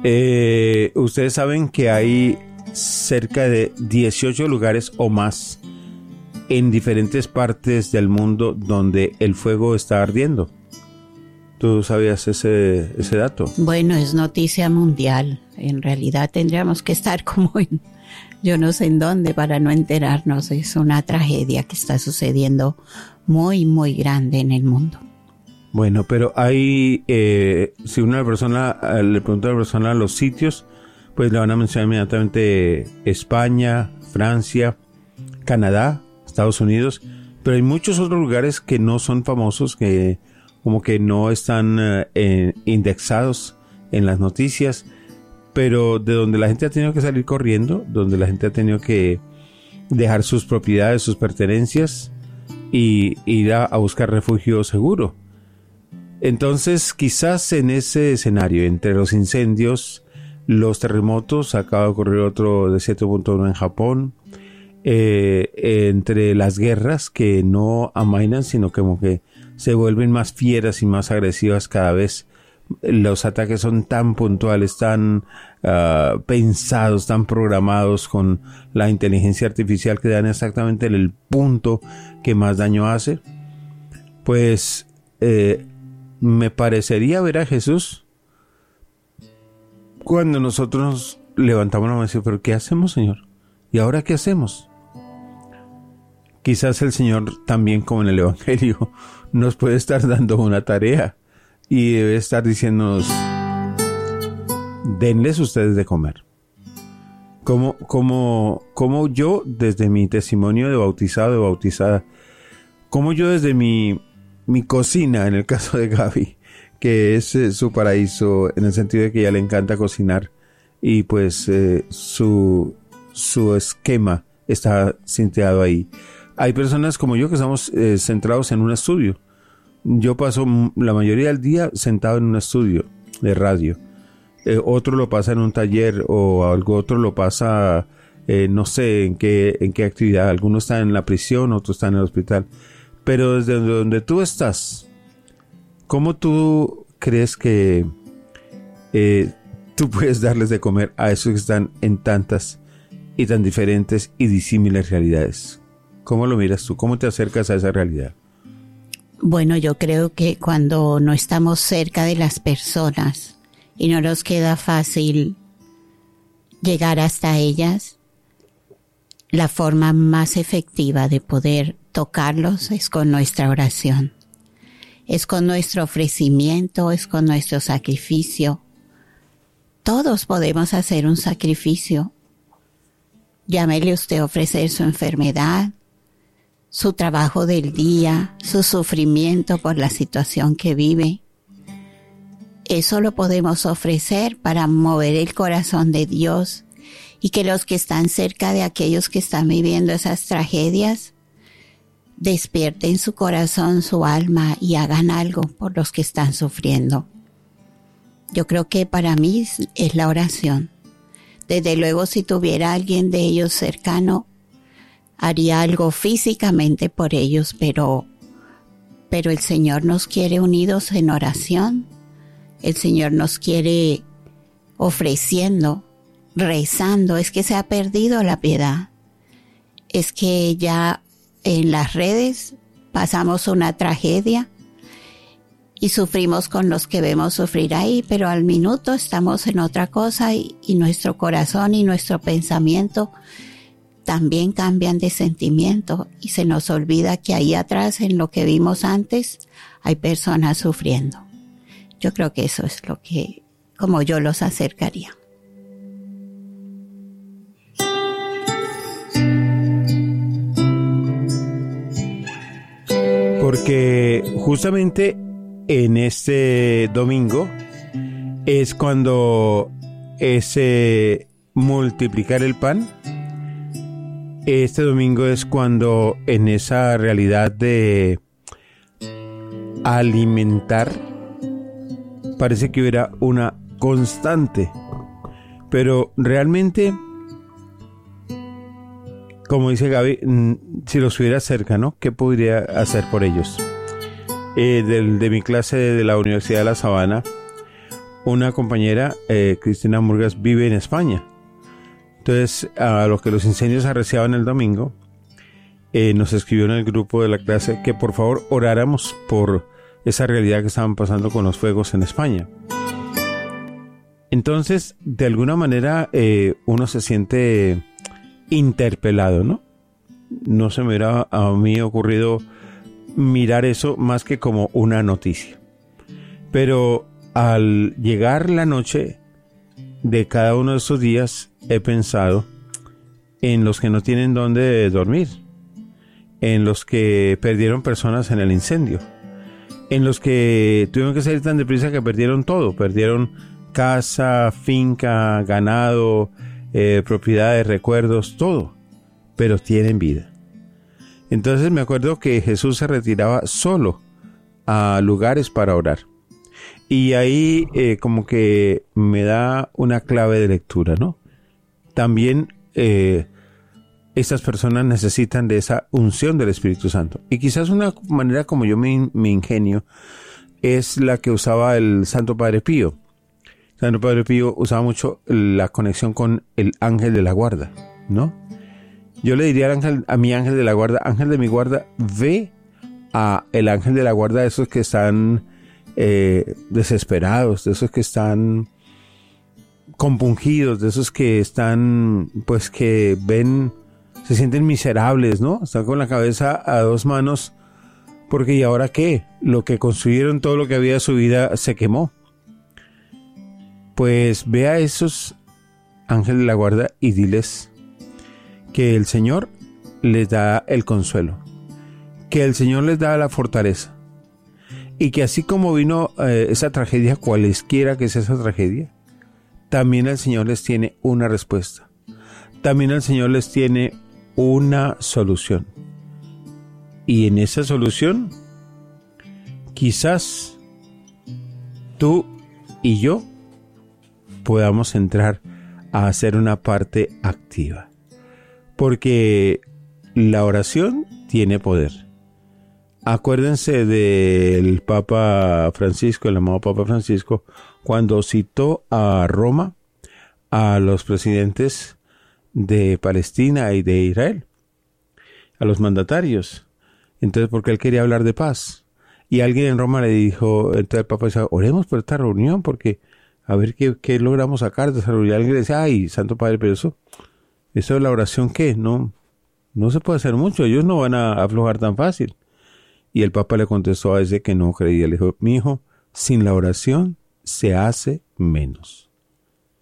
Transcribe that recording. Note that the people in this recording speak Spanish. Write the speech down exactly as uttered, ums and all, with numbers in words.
Eh, ustedes saben que hay cerca de dieciocho lugares o más en diferentes partes del mundo donde el fuego está ardiendo. ¿Tú sabías ese, ese dato? Bueno, es noticia mundial. En realidad tendríamos que estar como en, yo no sé en dónde para no enterarnos. Es una tragedia que está sucediendo muy, muy grande en el mundo. Bueno, pero hay, eh, si una persona le pregunta a la persona los sitios, pues le van a mencionar inmediatamente España, Francia, Canadá, Estados Unidos, pero hay muchos otros lugares que no son famosos, que como que no están eh, indexados en las noticias, pero de donde la gente ha tenido que salir corriendo, donde la gente ha tenido que dejar sus propiedades, sus pertenencias y ir a, a buscar refugio seguro. Entonces, quizás en ese escenario, entre los incendios, los terremotos, acaba de ocurrir otro de siete punto uno en Japón, eh, entre las guerras que no amainan, sino como que se vuelven más fieras y más agresivas cada vez. Los ataques son tan puntuales, tan uh, pensados, tan programados con la inteligencia artificial que dan exactamente el punto que más daño hace. Pues eh, me parecería ver a Jesús cuando nosotros nos levantamos la mano y decimos, ¿pero qué hacemos, Señor? ¿Y ahora qué hacemos? Quizás el Señor también, como en el Evangelio, nos puede estar dando una tarea y debe estar diciéndonos, denles ustedes de comer. Como, como, como yo, desde mi testimonio de bautizado, de bautizada, como yo desde mi, mi cocina, en el caso de Gaby, que es eh, su paraíso, en el sentido de que a ella le encanta cocinar, y pues eh, su, su esquema está cinteado ahí. Hay personas como yo que estamos eh, centrados en un estudio. Yo paso la mayoría del día sentado en un estudio de radio. Eh, otro lo pasa en un taller o algo otro lo pasa, eh, no sé en qué, en qué actividad. Algunos están en la prisión, otros están en el hospital. Pero desde donde tú estás, ¿cómo tú crees que eh, tú puedes darles de comer a esos que están en tantas y tan diferentes y disímiles realidades? ¿Cómo lo miras tú? ¿Cómo te acercas a esa realidad? Bueno, yo creo que cuando no estamos cerca de las personas y no nos queda fácil llegar hasta ellas, la forma más efectiva de poder tocarlos es con nuestra oración, es con nuestro ofrecimiento, es con nuestro sacrificio. Todos podemos hacer un sacrificio. Llámele usted a ofrecer su enfermedad, su trabajo del día, su sufrimiento por la situación que vive. Eso lo podemos ofrecer para mover el corazón de Dios y que los que están cerca de aquellos que están viviendo esas tragedias despierten su corazón, su alma y hagan algo por los que están sufriendo. Yo creo que para mí es la oración. Desde luego, si tuviera alguien de ellos cercano, haría algo físicamente por ellos, pero, pero el Señor nos quiere unidos en oración. El Señor nos quiere ofreciendo, rezando. Es que se ha perdido la piedad. Es que ya en las redes pasamos una tragedia y sufrimos con los que vemos sufrir ahí, pero al minuto estamos en otra cosa y, y nuestro corazón y nuestro pensamiento también cambian de sentimiento y se nos olvida que ahí atrás, en lo que vimos antes, hay personas sufriendo. Yo creo que eso es lo que, como yo los acercaría. Porque justamente en este domingo es cuando ese multiplicar el pan, este domingo es cuando en esa realidad de alimentar parece que hubiera una constante, pero realmente, como dice Gaby, si los hubiera cerca, ¿no? ¿Qué podría hacer por ellos? Eh, de, de mi clase de la Universidad de La Sabana, una compañera, eh, Cristina Murgas, vive en España. Entonces, a los que los incendios arreciaban el domingo, eh, nos escribió en el grupo de la clase que por favor oráramos por esa realidad que estaban pasando con los fuegos en España. Entonces, de alguna manera, eh, uno se siente interpelado, ¿no? No se me hubiera a mí ocurrido mirar eso más que como una noticia. Pero al llegar la noche de cada uno de estos días, he pensado en los que no tienen dónde dormir, en los que perdieron personas en el incendio, en los que tuvieron que salir tan deprisa que perdieron todo, perdieron casa, finca, ganado, eh, propiedades, recuerdos, todo, pero tienen vida. Entonces me acuerdo que Jesús se retiraba solo a lugares para orar. Y ahí eh, como que me da una clave de lectura, ¿no? También eh, estas personas necesitan de esa unción del Espíritu Santo. Y quizás una manera como yo me, me ingenio es la que usaba el Santo Padre Pío. El Santo Padre Pío usaba mucho la conexión con el ángel de la guarda, ¿no? Yo le diría al ángel, a mi ángel de la guarda, ángel de mi guarda, ve a el ángel de la guarda de esos que están eh, desesperados, de esos que están compungidos, de esos que están, pues que ven, se sienten miserables, ¿no? Están con la cabeza a dos manos, porque ¿y ahora qué? Lo que construyeron, todo lo que había de su vida se quemó. Pues ve a esos ángeles de la guarda y diles que el Señor les da el consuelo, que el Señor les da la fortaleza, y que así como vino eh, esa tragedia, cualesquiera que sea esa tragedia, también el Señor les tiene una respuesta, también el Señor les tiene una solución, y en esa solución quizás tú y yo podamos entrar a hacer una parte activa. Porque la oración tiene poder. Acuérdense del Papa Francisco, el amado Papa Francisco, cuando citó a Roma a los presidentes de Palestina y de Israel, a los mandatarios. Entonces, porque él quería hablar de paz. Y alguien en Roma le dijo, entonces el Papa decía, oremos por esta reunión, porque a ver qué, qué logramos sacar de esa reunión. Y alguien le decía, ay, Santo Padre, pero eso... ¿Eso de la oración qué? No, no se puede hacer mucho. Ellos no van a aflojar tan fácil. Y el Papa le contestó a ese que no creía. Le dijo, mi hijo, sin la oración se hace menos.